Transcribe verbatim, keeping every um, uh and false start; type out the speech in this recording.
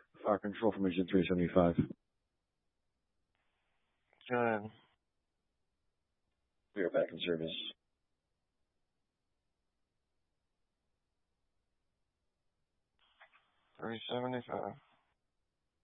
Fire control from Mission three seventy-five. Good. We are back in service. three seventy-five.